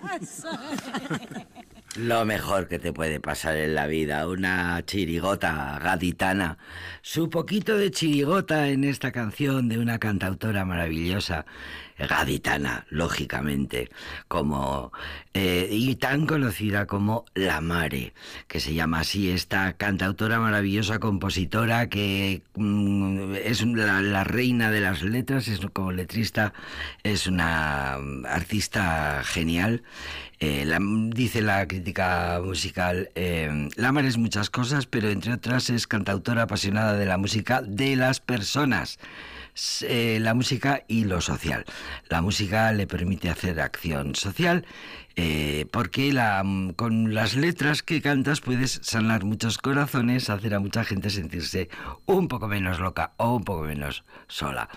Lo mejor que te puede pasar en la vida, una chirigota gaditana. Su poquito de chirigota en esta canción de una cantautora maravillosa, gaditana, lógicamente, como y tan conocida como La Mare, que se llama así esta cantautora maravillosa, compositora, que es la reina de las letras, es como letrista, es una artista genial. Dice la crítica musical, La Mare es muchas cosas, pero entre otras es cantautora apasionada de la música de las personas. La música y lo social. La música le permite hacer acción social, porque con las letras que cantas puedes sanar muchos corazones, hacer a mucha gente sentirse un poco menos loca o un poco menos sola.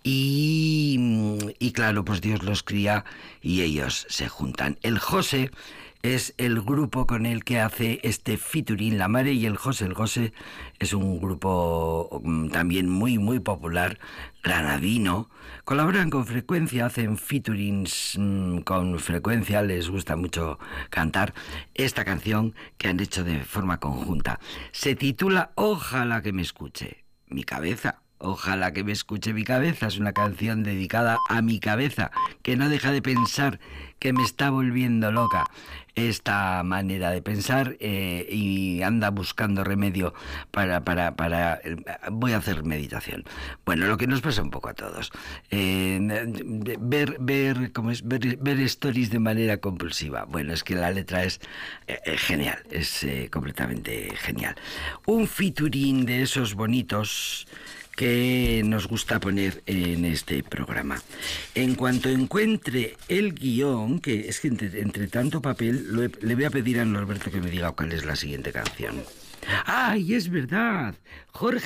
Y claro, pues Dios los cría y ellos se juntan. El José es el grupo con el que hace este featuring La Mare y el José. El José es un grupo también muy, muy popular, granadino. Colaboran con frecuencia, hacen featurings con frecuencia, les gusta mucho cantar esta canción que han hecho de forma conjunta. Se titula Ojalá que me escuche mi cabeza. Ojalá que me escuche mi cabeza. Es una canción dedicada a mi cabeza, que no deja de pensar, que me está volviendo loca esta manera de pensar, y anda buscando remedio para voy a hacer meditación. Bueno, lo que nos pasa un poco a todos, ver stories de manera compulsiva. Bueno, es que la letra es genial, es completamente genial. Un featuring de esos bonitos que nos gusta poner en este programa. En cuanto encuentre el guión, que es que entre tanto papel, le voy a pedir a Norberto que me diga cuál es la siguiente canción. ¡Ay, es verdad! Jorge